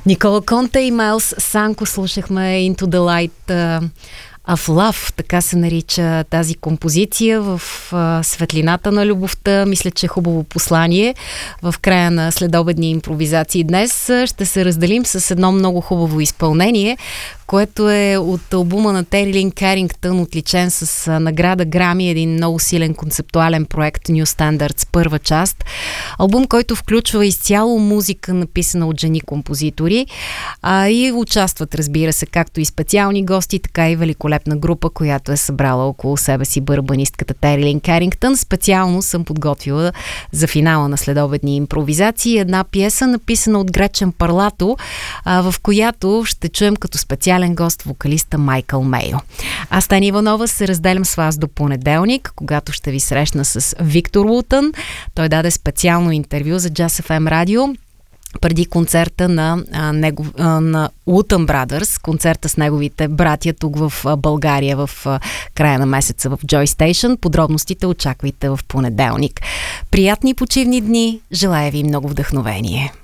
Никола Конте и Майлс Санко слушахме Into the Light of Love, така се нарича тази композиция, в светлината на любовта. Мисля, че е хубаво послание. В края на следобедни импровизации днес ще се разделим с едно много хубаво изпълнение, което е от албума на Тери Лин Керингтън, отличен с награда Грами, един много силен концептуален проект New Standards, първа част. Албум, който включва изцяло музика, написана от жени композитори, и участват, разбира се, както и специални гости, така и великолепна група, която е събрала около себе си барабанистката Тери Лин Керингтън. Специално съм подготвила за финала на следобедни импровизации една пиеса, написана от Гречен Парлато, в която ще чуем като специален гост вокалиста Майкъл Мейо. Аз, Таня Иванова, се разделям с вас до понеделник, когато ще ви срещна с Виктор Лутън. Той даде специално интервю за Jazz FM радио преди концерта на Лутън Брадърс, концерта с неговите братя тук в България в края на месеца в Joy Station. Подробностите очаквайте в понеделник. Приятни почивни дни, желая ви много вдъхновение.